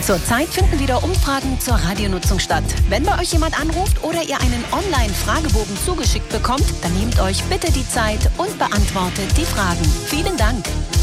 Zurzeit finden wieder Umfragen zur Radionutzung statt. Wenn bei euch jemand anruft oder ihr einen Online-Fragebogen zugeschickt bekommt, dann nehmt euch bitte die Zeit und beantwortet die Fragen. Vielen Dank.